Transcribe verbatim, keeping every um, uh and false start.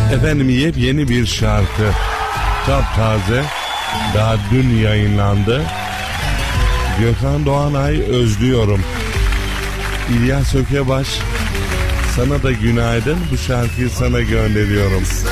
Efendim yepyeni bir şarkı. Taptaze. Daha dün yayınlandı. Gökhan Doğanay Özlüyorum. İlyas Ökebaş, sana da günaydın. Bu şarkıyı sana gönderiyorum.